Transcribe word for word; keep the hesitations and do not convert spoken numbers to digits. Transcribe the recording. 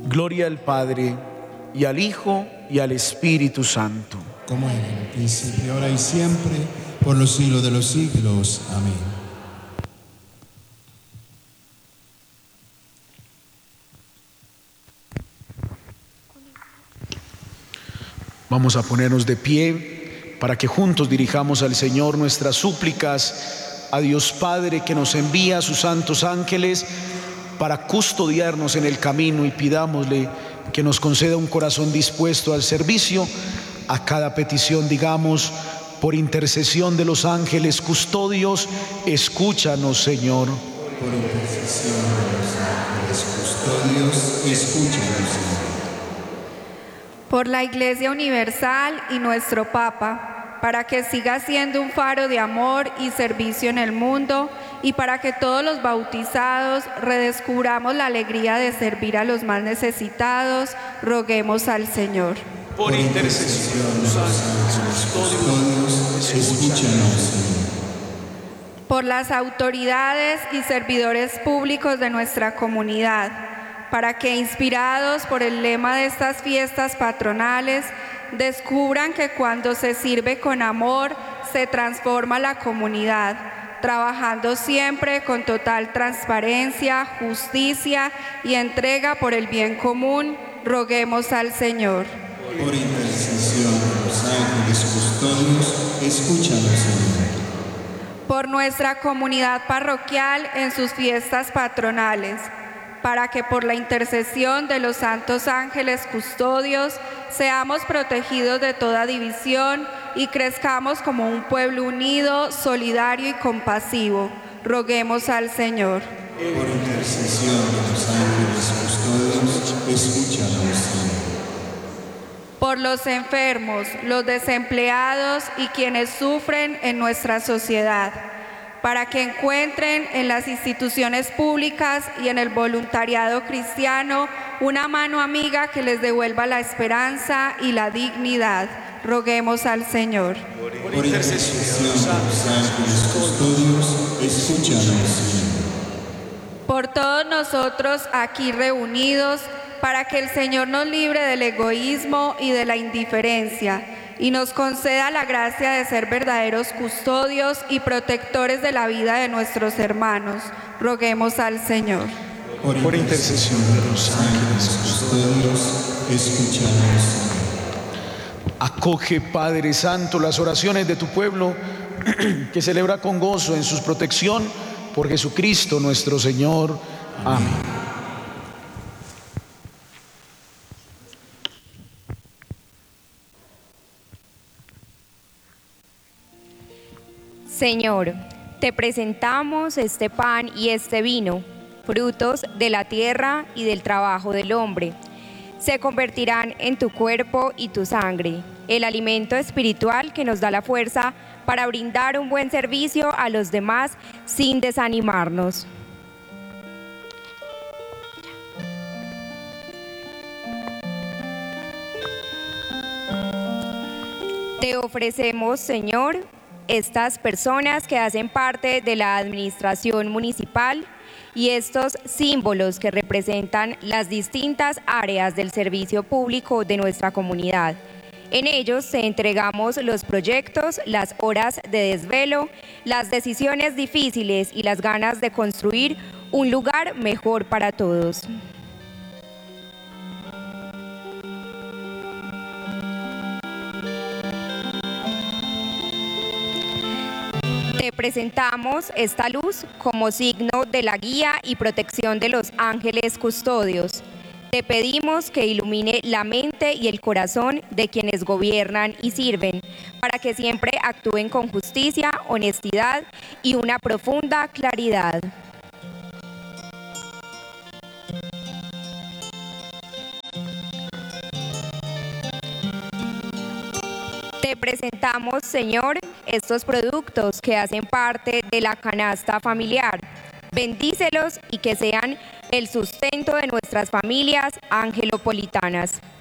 Gloria al Padre, y al Hijo, y al Espíritu Santo. Como era en el principio, ahora y siempre, por los siglos de los siglos. Amén. Vamos a ponernos de pie para que juntos dirijamos al Señor nuestras súplicas, a Dios Padre que nos envía a sus santos ángeles para custodiarnos en el camino, y pidámosle que nos conceda un corazón dispuesto al servicio. A cada petición digamos: por intercesión de los ángeles custodios, escúchanos, Señor. Por intercesión de los ángeles custodios, escúchanos, Señor. Por la Iglesia Universal y nuestro Papa, para que siga siendo un faro de amor y servicio en el mundo, y para que todos los bautizados redescubramos la alegría de servir a los más necesitados, roguemos al Señor. Por intercesión de los ángeles custodios, escúchanos, Señor. Por las autoridades y servidores públicos de nuestra comunidad, para que, inspirados por el lema de estas fiestas patronales, descubran que cuando se sirve con amor, se transforma la comunidad, trabajando siempre con total transparencia, justicia y entrega por el bien común, roguemos al Señor. Por intercesión de los ángeles custodios, escúchanos, Señor. Por nuestra comunidad parroquial en sus fiestas patronales, para que por la intercesión de los santos ángeles custodios seamos protegidos de toda división y crezcamos como un pueblo unido, solidario y compasivo. Roguemos al Señor. Por intercesión de los ángeles custodios, escúchanos, Señor. Por los enfermos, los desempleados y quienes sufren en nuestra sociedad, para que encuentren en las instituciones públicas y en el voluntariado cristiano una mano amiga que les devuelva la esperanza y la dignidad. Roguemos al Señor. Por intercesión de los ángeles custodios, escúchanos, Señor. Por todos nosotros aquí reunidos, para que el Señor nos libre del egoísmo y de la indiferencia, y nos conceda la gracia de ser verdaderos custodios y protectores de la vida de nuestros hermanos. Roguemos al Señor. Por, Por intercesión de los ángeles custodios, escúchanos, Señor. Acoge, Padre Santo, las oraciones de tu pueblo que celebra con gozo en su protección por Jesucristo nuestro Señor. Amén. Amén. Señor, te presentamos este pan y este vino, frutos de la tierra y del trabajo del hombre. Se convertirán en tu cuerpo y tu sangre, el alimento espiritual que nos da la fuerza para brindar un buen servicio a los demás sin desanimarnos. Te ofrecemos, Señor, estas personas que hacen parte de la administración municipal y estos símbolos que representan las distintas áreas del servicio público de nuestra comunidad. En ellos te entregamos los proyectos, las horas de desvelo, las decisiones difíciles y las ganas de construir un lugar mejor para todos. Te presentamos esta luz como signo de la guía y protección de los ángeles custodios. Te pedimos que ilumine la mente y el corazón de quienes gobiernan y sirven, para que siempre actúen con justicia, honestidad y una profunda claridad. Te presentamos, Señor, estos productos que hacen parte de la canasta familiar. Bendícelos y que sean el sustento de nuestras familias angelopolitanas.